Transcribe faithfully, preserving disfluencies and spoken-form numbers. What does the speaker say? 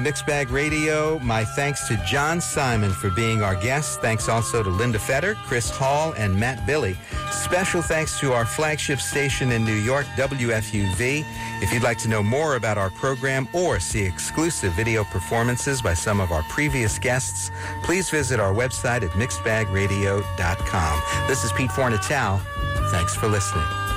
Mixed Bag Radio, my thanks to John Simon for being our guest. Thanks also to Linda Fetter, Chris Hall, and Matt Billy. Special thanks to our flagship station in New York, W F U V. If you'd like to know more about our program or see exclusive video performances by some of our previous guests, please visit our website at mixed bag radio dot com. This is Pete Fornatal. Thanks for listening.